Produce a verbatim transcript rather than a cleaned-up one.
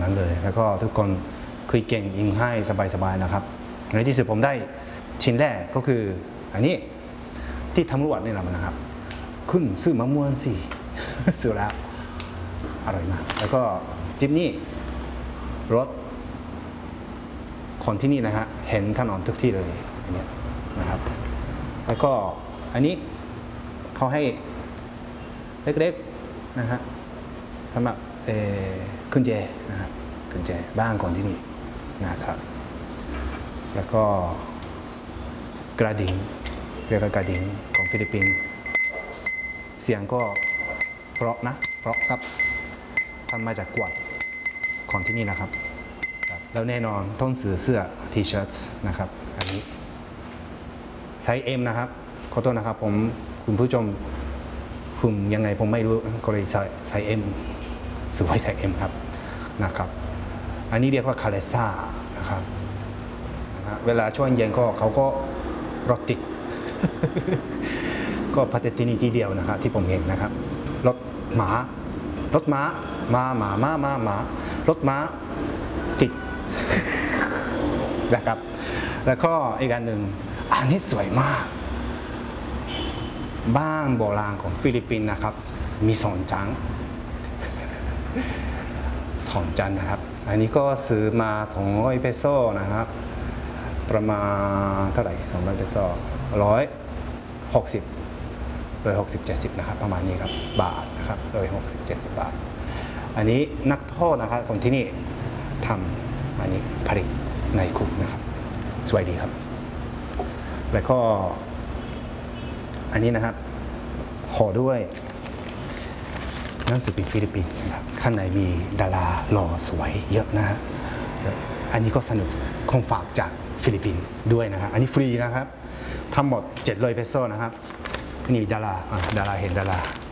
นั้นเลยแล้วก็ทุกคนคุยเก่งยิ้มให้สบายๆนะครับในที่สุดผมได้ชิ้นแรกก็คืออันนี้ที่ตำรวจนี่แหละมันนะครับขึ้นซื้อมะม่วงสิซื้อแล้วอร่อยมากแล้วก็จิ๊บนี่รถคนที่นี่นะฮะเห็นถนนทุกที่เลยอันนี้นะครับแล้วก็อันนี้เขาให้เล็กๆนะฮะสำหรับกุญแจนะฮะกุญแจบ้านคนที่นี่นะครับแล้วก็กระดิ่งเรียกว่ากระดิ่งของฟิลิปปินส์เสียงก็เพราะนะเพราะครับทำมาจากกวาดของที่นี่นะครับแล้วแน่นอนต้นเสื้อเสื้อทีเชิ้ตนะครับอันนี้ไซส์ เอ็ม นะครับขอโทษนะครับผมคุณผู้ชมคุณยังไงผมไม่รู้ก็เลยใส่ไซส์ เอ็ม สวยไซส์ เอ็ม ครับนะครับอันนี้เรียกว่าคาเลซ่านะครับเวลาช่วงเย็นก็เขาก็รถติด ก็พัฒน์ที่นี่ที่เดียวนะครับที่ผมเห็นนะครับรถหมารถม้ามาหมาม้าม้าหมารถม้าติด นะครับแล้วก็อีกอันหนึ่งอันนี้สวยมากบ้านโบราณของฟิลิปปินส์นะครับมีสองชั้นสองชั้นนะครับอันนี้ก็ซื้อมาสองร้อยเปโซนะครับประมาณเท่าไหร่สองร้อยเปโซร้อยหกสิบร้อยหกสิบเจ็ดสิบนะครับประมาณนี้ครับบาทนะครับร้อยหกสิบเจ็ดสิบบาทอันนี้นักโทษนะครับคนที่นี่ทำอันนี้ผลิตในคุกนะครับสวยดีครับแล้วก็อันนี้นะครับห่อด้วยหนังสือพิมพ์ฟิลิปปินส์นะครับข้างในมีดาราหล่อสวยเยอะนะฮะอันนี้ก็สนุกของฝากจากฟิลิปปินส์ด้วยนะครับอันนี้ฟรีนะครับทั้งหมดเจ็ดร้อยเปโซนะครับนี่ดาราดาราเห็นดารา